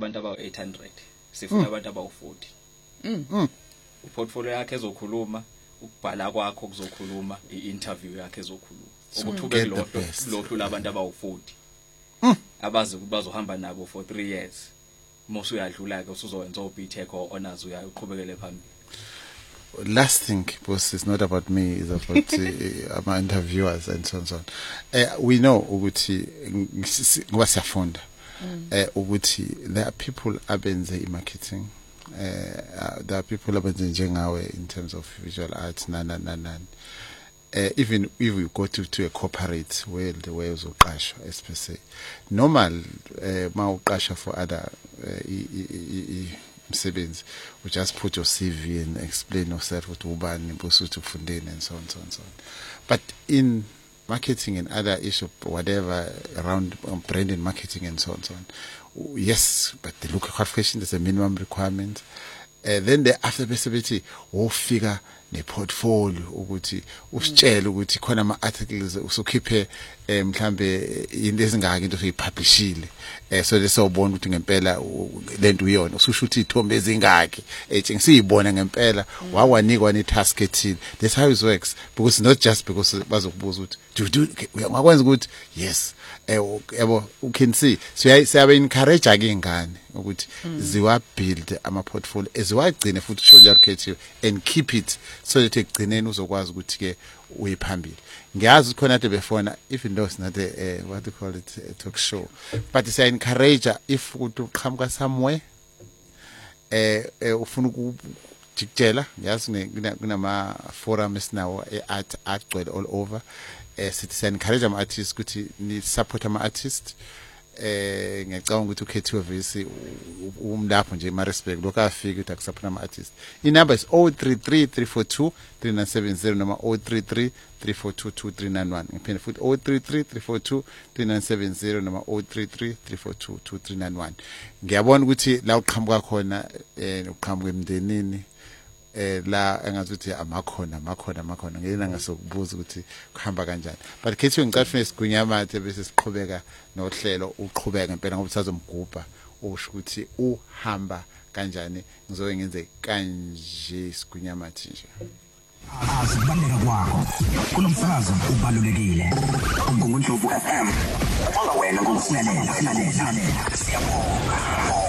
kubantu abawu800 sifuna abantu abawu40 uportfolio yakhe ezokhuluma ukubhala kwakho kuzokhuluma iinterview yakhe ezokhuluma ukuthube lokho labantu abawu40 abazi bazohamba nabo for 3 years mosu uyadlula ke usuzowenza oBTech or honors uyayiqhubekele phambili. Last thing, boss, it's not about me, it's about my interviewers and so on. We know ukuthi ngoba siyafunda ukuthi there are people abenze marketing, there are people abenze njengawe in terms of visual arts even if we go to a corporate world the way uzoqashwa especially normal mawuqashwa for other msebenzi you just put your CV and explain yourself ukuthi ubani bosuthi ufundeni and so on. But in marketing and other issue whatever around brand and marketing and so on, yes, but the local qualification is a minimum requirement. Then the after possibility figure ne portfolio ukuthi usitshele ukuthi khona ama articles usukhiphe mhlambe into ezingaka into uyipublishile so lesawubona ukuthi ngempela lento uyona ususho ukuthi ithombe ezingaki ngisiyibona ngempela wawanikwa ne task ethile. That's how it works, because not just because bazokubuza ukuthi do ngakwenza ukuthi yes yabo you can see siyabe encourage ake ingane ukuthi ziwa build ama portfolio eziwagcine futhi show your and keep it so that ekugcineni uzokwazi ukuthi ke uyiphambili. Ngiyazi khona ade befona even though it's not a what do you call it, a talk show, but it's encourage if ukuthi uqhamuka somewhere ufuna ukujikela. Ngiyazi kunama forums now art agcwele all over. Sithi encourage ama artists ukuthi ni support ama artists. Ngiyacabanga ukuthi ukhethiwe visi umlapho nje ma respect lokho afika ukuthi akusupport ama artists. Number is 0333423970 noma 0333422391. Ngiphinde futhi 0333423970 noma 0333422391. Ngiyabona ukuthi la uqhamuka khona uqhamuka emndenini la engazuthi amakhona ngena ngasokubuza ukuthi kuhamba kanjani. But kethiwe ngicafuna isigwinyamathe bese siqhubeka nohlelo uqhubeka ngempela ngoba sazomgubha usho ukuthi uhamba kanjani. Ngizoke ngenze kanje isigwinyamathe nje. Asibaleka kwakho kunomsakazo ubalulekile uNgongondlovu FM. Wena ngokusilalela siyabonga.